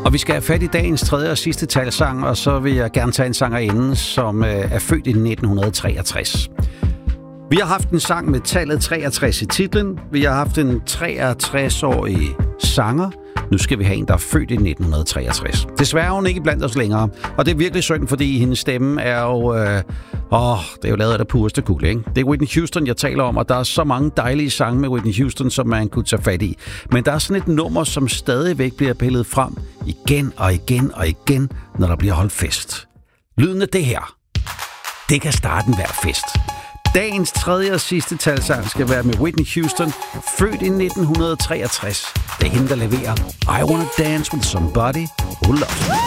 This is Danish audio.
Og vi skal have fat i dagens tredje og sidste talsang, og så vil jeg gerne tage en sangerinde, som er født i 1963. Vi har haft en sang med tallet 63 i titlen. Vi har haft en 63-årig sanger. Nu skal vi have en, der er født i 1963. Desværre er hun ikke blandt os længere. Og det er virkelig synd, fordi hendes stemme er jo... det er jo lavet af det pureste kul, ikke? Det er Whitney Houston, jeg taler om, og der er så mange dejlige sange med Whitney Houston, som man kunne tage fat i. Men der er sådan et nummer, som stadigvæk bliver pillet frem igen og igen og igen, når der bliver holdt fest. Lyden af det her, det kan starte enhver fest. Dagens tredje og sidste talsang skal være med Whitney Houston, født i 1963. Det er hende, der leverer I Wanna Dance With Somebody Who Loves Me.